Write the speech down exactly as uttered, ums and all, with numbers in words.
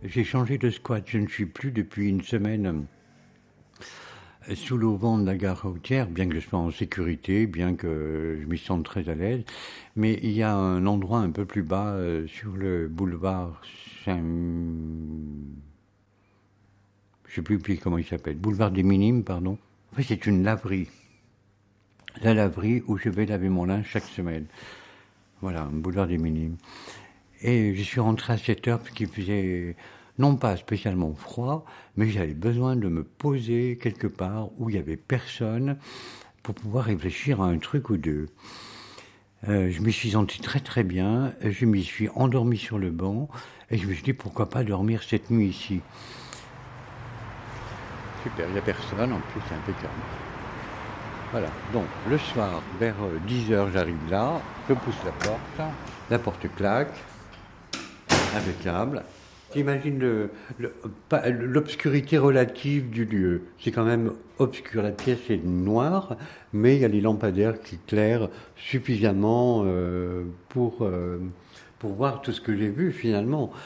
j'ai changé de squat. Je ne suis plus depuis une semaine euh, sous l'auvent de la gare routière, bien que je sois en sécurité, bien que je m'y sente très à l'aise. Mais il y a un endroit un peu plus bas euh, sur le boulevard Saint... Je sais plus plus comment il s'appelle. Boulevard des Minimes, pardon. En fait, c'est une laverie. La laverie où je vais laver mon linge chaque semaine. Voilà, un boulevard des Minimes. Et je suis rentré à sept heures parce qu'il faisait non pas spécialement froid, mais j'avais besoin de me poser quelque part où il n'y avait personne pour pouvoir réfléchir à un truc ou deux. Euh, je me suis senti très très bien, je m'y suis endormi sur le banc et je me suis dit pourquoi pas dormir cette nuit ici. Super, il n'y a personne, en plus c'est impeccable. Voilà, donc le soir, vers dix heures, j'arrive là, je pousse la porte, la porte claque, impeccable. T'imagines le, le, pas- l'obscurité relative du lieu. C'est quand même obscur, la pièce est noire, mais il y a les lampadaires qui éclairent suffisamment euh, pour, euh, pour voir tout ce que j'ai vu finalement.